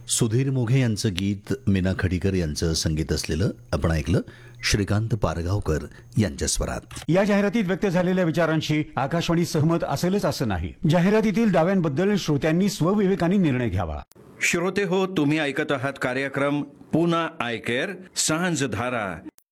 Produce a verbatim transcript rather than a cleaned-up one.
सुधीर मोघे यांचं गीत, मीना खडीकर यांचं संगीत असलेलं आपण ऐकलं श्रीकांत पारगावकर यांच्या स्वरात. या जाहिरातीत व्यक्त झालेल्या विचारांशी आकाशवाणी सहमत असेलच असं नाही. जाहिरातीतील दाव्यांबद्दल श्रोत्यांनी स्वविवेकाने निर्णय घ्यावा. श्रोते हो, तुम्ही ऐकत आहात कार्यक्रम पुन्हा आय केअर सांज धारा.